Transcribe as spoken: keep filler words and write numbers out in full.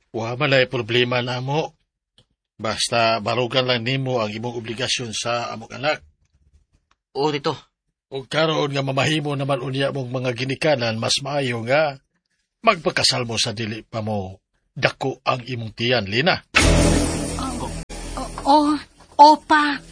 Wa malay problema na mo. Basta barugan lang nimo ang imong obligasyon sa among anak. O dito. O karoon nga mamahimo naman unya mong mga ginikanan, mas maayo nga magpakasal mo sa dili pa mo dako ang imong tiyan, Lina. O, opa,